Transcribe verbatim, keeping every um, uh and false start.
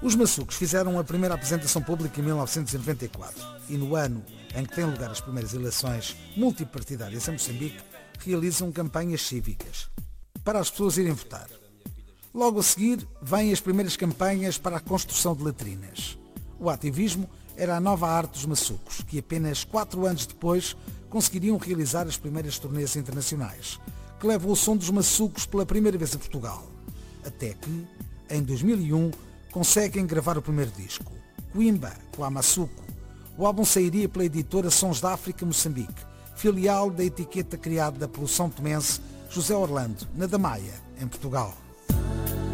Os Maçucos fizeram a primeira apresentação pública em mil novecentos e noventa e quatro e no ano em que têm lugar as primeiras eleições multipartidárias em Moçambique, realizam campanhas cívicas para as pessoas irem votar. Logo a seguir, vêm as primeiras campanhas para a construção de latrinas. O ativismo era a nova arte dos maçucos, que apenas quatro anos depois conseguiriam realizar as primeiras turnês internacionais, que levam o som dos maçucos pela primeira vez a Portugal. Até que, em dois mil e um, conseguem gravar o primeiro disco, Coimba, com a Maçuco. O álbum sairia pela editora Sons da África Moçambique, filial da etiqueta criada pelo são tomense José Orlando, na Damaia, em Portugal.